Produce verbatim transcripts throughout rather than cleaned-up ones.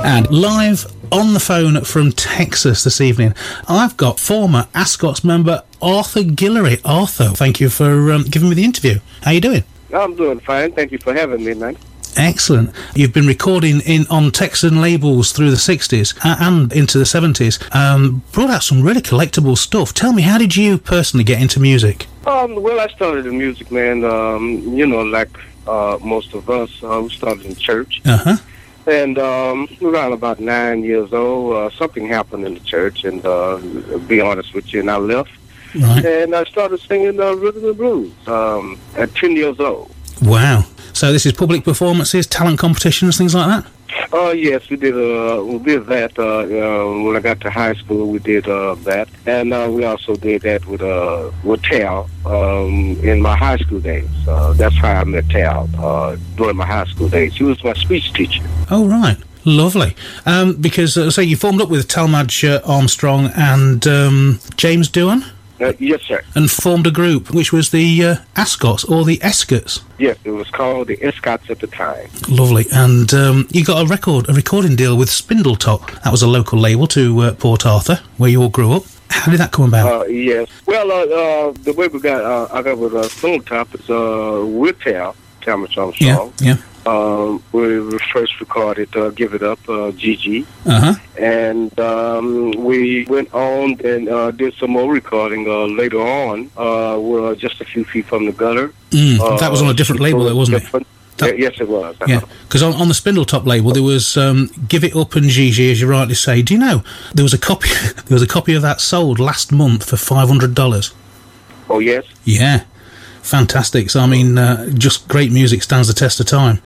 And live on the phone from Texas this evening, I've got former Ascots member Arthur Guillory. Arthur, thank you for um, giving me the interview. How you doing? I'm doing fine. Thank you for having me, man. Excellent. You've been recording in on Texan labels through the sixties and into the seventies. Um, brought out some really collectible stuff. Tell me, how did you personally get into music? Um, well, I started in music, man. Um, you know, like uh, most of us, uh, we started in church. Uh-huh. And um, around about nine years old, uh, something happened in the church, and uh, to be honest with you, and I left. Right. And I started singing uh, rhythm and blues um, at ten years old. Wow. So this is public performances, talent competitions, things like that? Uh, yes, we did uh, we did that. Uh, uh, when I got to high school, we did uh, that. And uh, we also did that with uh, with Tal um, in my high school days. Uh, that's how I met Tal uh, during my high school days. He was my speech teacher. Oh, right. Lovely. Um, because, uh, so you formed up with Talmadge uh, Armstrong and um, James Doohan? Uh, yes, sir. And formed a group, which was the uh, Ascots, or the Escots. Yes, it was called the Escots at the time. Lovely. And um, you got a record, a recording deal with Spindletop. That was a local label to uh, Port Arthur, where you all grew up. How did that come about? Uh, yes. Well, uh, uh, the way we got, uh, I got with uh, Spindletop is uh, with Tal, Talmadge Armstrong. Yeah, yeah. Um, we first recorded uh, Give It Up, uh, Gigi. Uh-huh. And um, we went on and uh, did some more recording uh, later on. Uh, we're just a few feet from the gutter. Mm, uh, that was on a different label, though, wasn't different. it? That, yeah, yes, it was. Yeah, because on, on the Spindletop label there was um, Give It Up and Gigi, as you rightly say. Do you know there was a copy? There was a copy of that sold last month for five hundred dollars. Oh yes. Yeah, fantastic. So I mean, uh, just great music stands the test of time.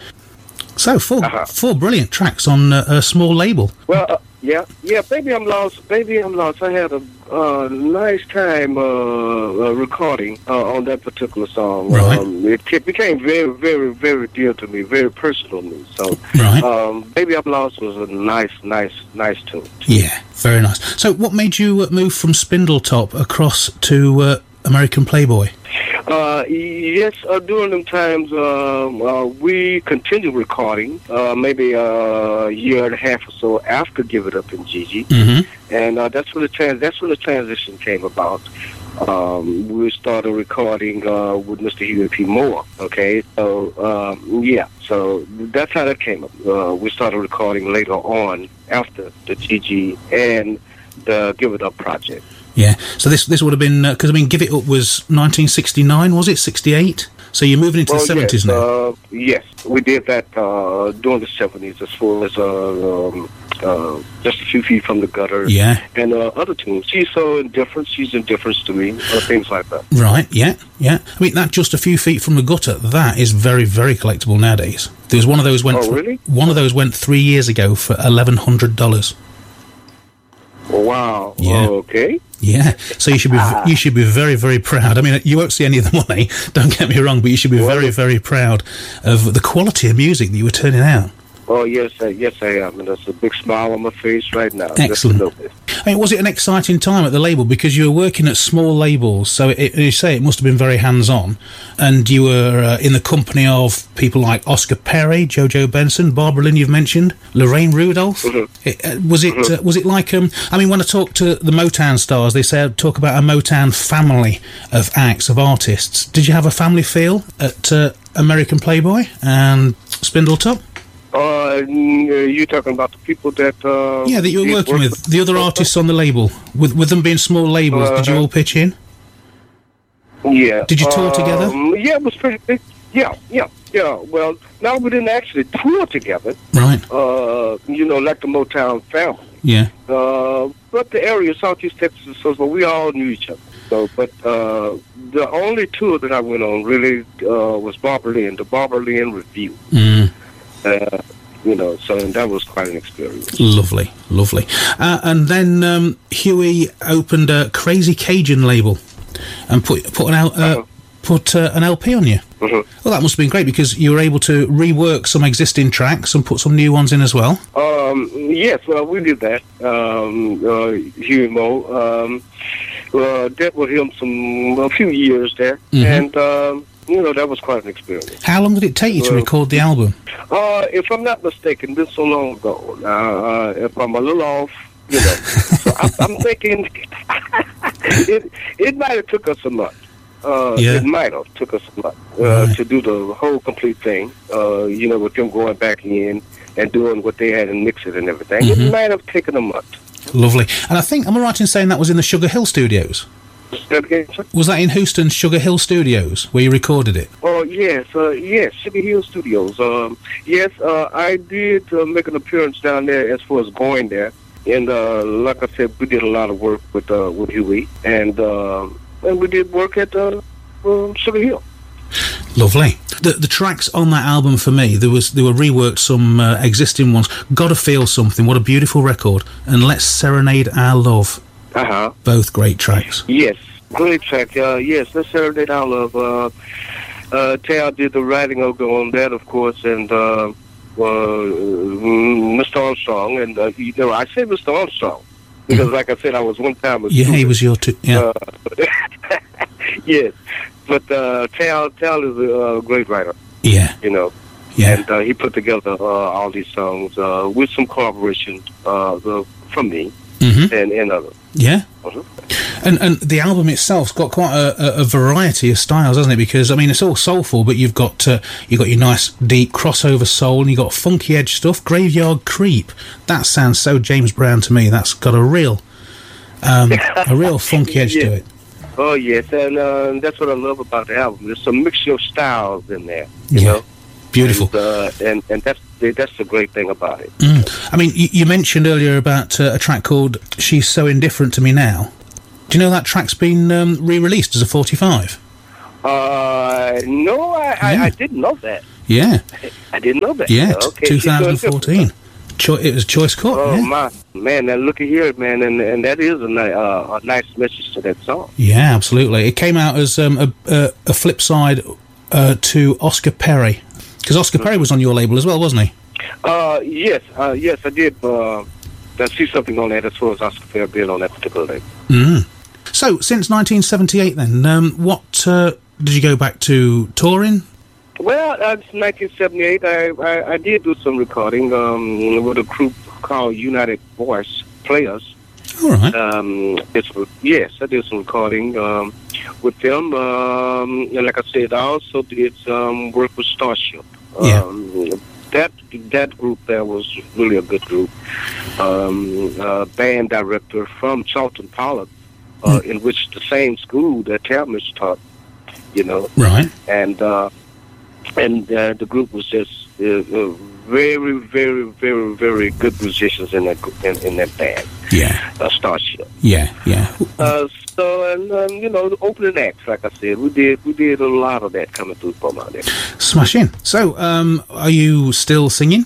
So four uh-huh. four brilliant tracks on uh, a small label. Well, uh, yeah, yeah. Baby, I'm lost. Baby, I'm lost. I had a uh, nice time uh, uh, recording uh, on that particular song. Right. Um, it, it became very, very, very dear to me, very personal to me. So, right. um, Baby, I'm lost was a nice, nice, nice tune. Yeah, very nice. So, what made you uh, move from Spindletop across to uh, American Playboy? Uh, yes, uh, during them times, uh, uh, we continued recording, uh, maybe a year and a half or so after Give It Up and Gigi. Mm-hmm. And uh, that's when the trans- that's when the transition came about. Um, we started recording uh, with Mister Huey P. Moore, okay? So, um, yeah, so that's how that came up. Uh, we started recording later on after the Gigi and the Give It Up project. Yeah, so this this would have been, because uh, I mean, Give It Up was nineteen sixty-nine, was it? sixty-eight? So you're moving into well, the seventies yes, now? Uh, yes, we did that uh, during the seventies, as far as uh, um, uh, Just a Few Feet from the Gutter. Yeah. And uh, other tunes. She's so indifferent, she's indifference to me, uh, things like that. Right, yeah, yeah. I mean, that Just a Few Feet from the Gutter, that is very, very collectible nowadays. There was one of those went. Oh, th- really? One of those went three years ago for eleven hundred dollars. Wow. Yeah. Okay. Yeah. So you should be ah. you should be very, very proud. I mean, you won't see any of the money, don't get me wrong, but you should be well, very, very proud of the quality of music that you were turning out. Oh, yes, uh, yes, I am. And there's a big smile on my face right now. Excellent. I mean, was it an exciting time at the label? Because you were working at small labels, so it, you say it must have been very hands-on, and you were uh, in the company of people like Oscar Perry, Jojo Benson, Barbara Lynn, you've mentioned, Lorraine Rudolph. Mm-hmm. It, uh, was it mm-hmm. uh, was it like, um, I mean, when I talk to the Motown stars, they say talk about a Motown family of acts, of artists. Did you have a family feel at uh, American Playboy and Spindletop? Uh, you talking about the people that... Uh, yeah, that you were working with, the other artists on the label. With with them being small labels, uh, did you all pitch in? Yeah. Did you tour um, together? Yeah, it was pretty big. Yeah, yeah, yeah. Well, now we didn't actually tour together. Right. Uh, you know, like the Motown family. Yeah. Uh, but the area, Southeast Texas, so we all knew each other. So, but uh, the only tour that I went on really uh, was Barbara Lynn, the Barbara Lynn Review. Mm. Uh, you know, so that was quite an experience. Lovely, lovely. Uh, and then um, Huey opened a Crazy Cajun label and put put an L, uh, uh-huh. put uh, an L P on you. Uh-huh. Well, that must have been great because you were able to rework some existing tracks and put some new ones in as well. Um, yes, well, we did that. Um, uh, Huey Mo, um, uh, dealt with him some a few years there, mm-hmm. and. Um, you know, that was quite an experience. How long did it take you to Well, record the album? Uh, if I'm not mistaken, this so long ago. Uh, uh, if I'm a little off, you know, so I'm, I'm thinking it it might have took us a month. Uh, Yeah. It might have took us a month uh, Right. to do the whole complete thing. Uh, you know, with them going back in and doing what they had and mix it and everything. Mhm. It might have taken a month. Lovely. And I think, am I right in saying that was in the Sugar Hill Studios? That again, sir? Was that in Houston's Sugar Hill Studios where you recorded it? Oh yes, uh, yes, Sugar Hill Studios. Um, yes, uh, I did uh, make an appearance down there as far as going there, and uh, like I said, we did a lot of work with uh, with Huey, and uh, and we did work at uh, um, Sugar Hill. Lovely. The the tracks on that album for me, there was there were reworked some uh, existing ones. Gotta Feel Something, what a beautiful record, and Let's Serenade Our Love, Uh huh. both great tracks. Yes, great track. Uh, yes, let's Saturday Down Love. Uh, uh, Tail did the writing of on that, of course, and uh, uh, Mister Armstrong. And uh, you know, I say Mister Armstrong because, like I said, I was one time a Yeah, he student. was your two. Yeah, Uh, yes, but uh, Tal Tal is a uh, great writer, yeah, you know, yeah. and uh, he put together uh, all these songs uh, with some collaboration uh, the, from me hmm and, and others. Yeah. Mhm. And and the album itself's got quite a, a, a variety of styles, hasn't it? Because I mean, it's all soulful, but you've got uh, you've got your nice deep crossover soul, and you've got funky edge stuff. Graveyard Creep, that sounds so James Brown to me. That's got a real um, a real funky edge Yeah. to it. Oh yes, and uh, that's what I love about the album. There's some mixture of styles in there, you Yeah. know. Beautiful. And, uh, and and that's that's the great thing about it. Mm. I mean, you, you mentioned earlier about uh, a track called "She's So Indifferent to Me Now." Do you know that track's been um, re-released as a forty-five? Uh, no, I, Yeah. I, I didn't know that. Yeah, I didn't know that. yeah, Okay, she's so twenty fourteen. Cho- it was Choice Cut. Oh yeah. my man! Now look at here, man, and and that is a, ni- uh, a nice message to that song. Yeah, absolutely. It came out as um, a, a, a flip side uh, to Oscar Perry, because Oscar Perry was on your label as well, wasn't he? Uh, yes, uh, yes, I did. Uh, I see something on that as far as Oscar Fair being on that particular label. Mm. So, since nineteen seventy-eight, then, um, what uh, did you go back to touring? Well, uh, it's nineteen seventy-eight. I, I I did do some recording um, with a group called United Voice Players. All right. Um, it's, yes, I did some recording um, with them. Um, and like I said, I also did um, work with Starship. Yeah. Um, that that group there was really a good group. Um, uh, band director from Charlton Pollard, uh, in which the same school that Talmadge taught, you know. Right. And uh, and uh, the group was just uh, uh, very, very, very, very good musicians in that gr- in, in that band, Yeah. uh, Starship. Yeah. Yeah. Uh, so and um, you know, the opening acts, like I said, we did we did a lot of that coming through from out there. Smash in. So, um, are you still singing?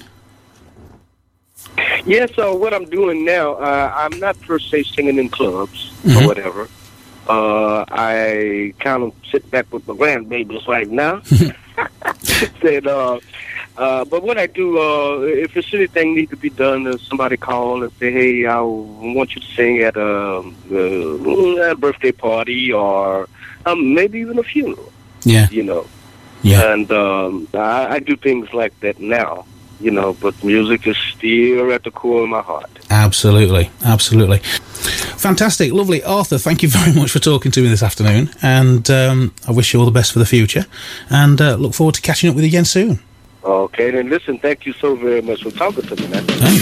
Yeah. So what I'm doing now, uh, I'm not per se singing in clubs Mhm. or whatever. Uh, I kind of sit back with my grandbabies right now. Said, uh, uh, but what I do, uh, if there's anything need to be done, uh, somebody call and say, "Hey, I want you to sing at a, uh, a birthday party or um, maybe even a funeral," Yeah. you know. Yeah. And um, I, I do things like that now, you know. But music is still at the core of my heart. Absolutely. Absolutely. Fantastic. Lovely. Arthur, thank you very much for talking to me this afternoon. And um, I wish you all the best for the future. And uh, look forward to catching up with you again soon. Okay, then listen, thank you so very much for talking to me, man. Thanks.